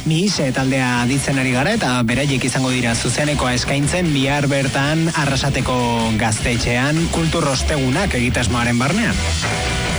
Mihise taldea ditzen ari gara eta beraiek izango dira zuzenekoa eskaintzen bihar bertan Arrasateko Gaztetxean kultur ostegunak egitasmoaren barnean.